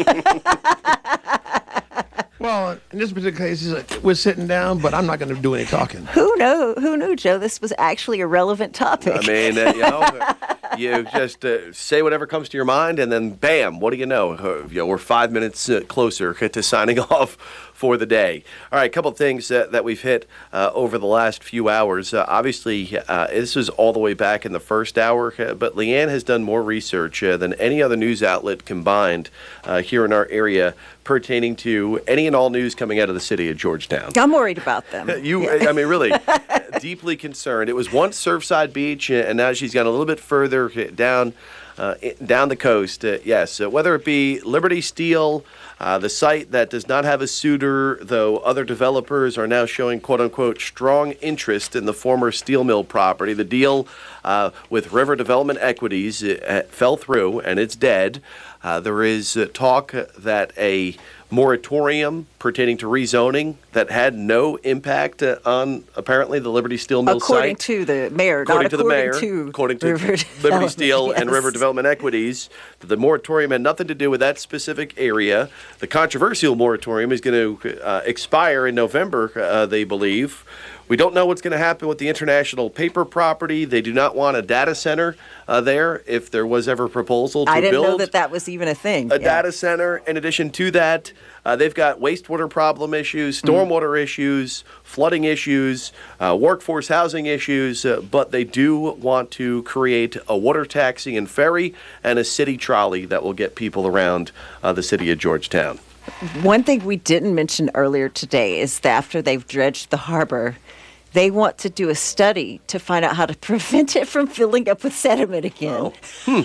Well, in this particular case, he's like, we're sitting down, but I'm not going to do any talking. Who know? Who knew, Joe? This was actually a relevant topic. I mean, uh, you know, uh, you just uh, say whatever comes to your mind, and then bam, what do you know? Uh, you know, we're five minutes uh, closer to signing off for the day. All right, a couple of things uh, that we've hit uh, over the last few hours. Uh, obviously, uh, this was all the way back in the first hour, uh, but Leanne has done more research uh, than any other news outlet combined uh, here in our area pertaining to any and all news coming out of the city of Georgetown. I'm worried about them. You, I mean, really, deeply concerned. It was once Surfside Beach, uh, and now she's gone a little bit further uh, down, uh, i- down the coast. Uh, yes, uh, whether it be Liberty Steel, uh, the site that does not have a suitor, though other developers are now showing "quote unquote" strong interest in the former steel mill property. The deal uh, with River Development Equities uh, fell through, and it's dead. Uh, there is uh, talk that a moratorium pertaining to rezoning that had no impact uh, on apparently the Liberty Steel Mill According site. to the mayor, According not to the according mayor, to according to River Liberty Development, Steel and yes. River Development Equities, that the moratorium had nothing to do with that specific area. The controversial moratorium is going to uh, expire in November, uh, they believe. We don't know what's going to happen with the International Paper property. They do not want a data center uh, there if there was ever a proposal to I didn't build know that that was even a thing. a Yeah. data center. In addition to that, uh, they've got wastewater problem issues, stormwater issues, flooding issues, uh, workforce housing issues, uh, but they do want to create a water taxi and ferry and a city trolley that will get people around uh, the city of Georgetown. One thing we didn't mention earlier today is that after they've dredged the harbor, they want to do a study to find out how to prevent it from filling up with sediment again.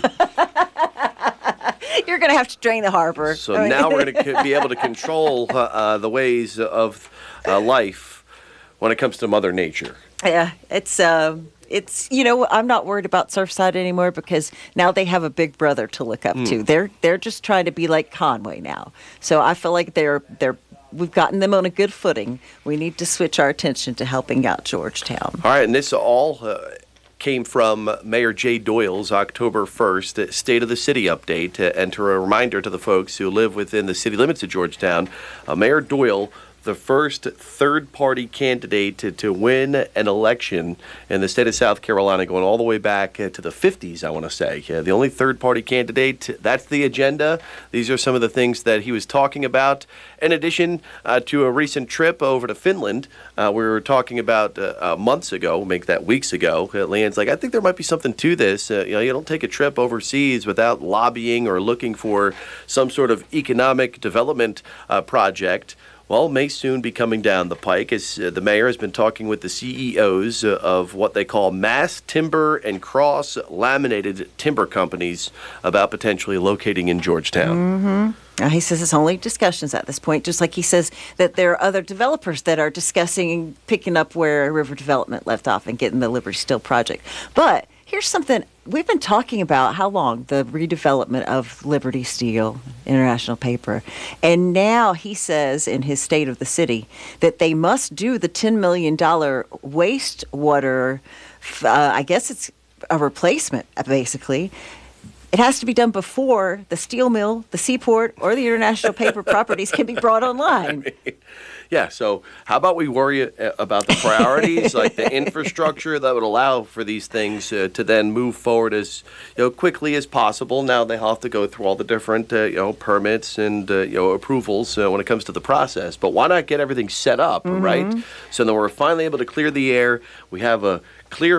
You're going to have to drain the harbor. So I mean- now we're going to be able to control uh, uh, the ways of uh, life when it comes to Mother Nature. Yeah, it's um, it's you know I'm not worried about Surfside anymore because now they have a big brother to look up to. Mm. They're they're just trying to be like Conway now. So I feel like they're they're we've gotten them on a good footing. We need to switch our attention to helping out Georgetown. All right, and this all uh, came from Mayor Jay Doyle's October first State of the City update. Uh, and to a reminder to the folks who live within the city limits of Georgetown, uh, Mayor Doyle the first third-party candidate to, to win an election in the state of South Carolina, going all the way back uh, to the fifties, I want to say. Uh, the only third-party candidate, that's the agenda. These are some of the things that he was talking about. In addition uh, to a recent trip over to Finland, uh, we were talking about uh, uh, months ago, make that weeks ago. Uh, Leanne's like, I think there might be something to this. Uh, you know, you don't take a trip overseas without lobbying or looking for some sort of economic development uh, project. Well, may soon be coming down the pike as uh, the mayor has been talking with the C E Os uh, of what they call mass timber and cross-laminated timber companies about potentially locating in Georgetown. Mm-hmm. Now, he says it's only discussions at this point, just like he says that there are other developers that are discussing picking up where River Development left off and getting the Liberty Steel project. But here's something we've been talking about, how long? The redevelopment of Liberty Steel, International Paper. And now he says in his State of the City that they must do the ten million dollars wastewater, uh, I guess it's a replacement, basically. It has to be done before the steel mill, the seaport, or the International Paper properties can be brought online. Yeah, so how about we worry uh, about the priorities, like the infrastructure that would allow for these things uh, to then move forward as you know quickly as possible. Now they have to go through all the different uh, you know permits and uh, you know approvals uh, when it comes to the process. But why not get everything set up, Mm-hmm. right? So then we're finally able to clear the air. We have a clear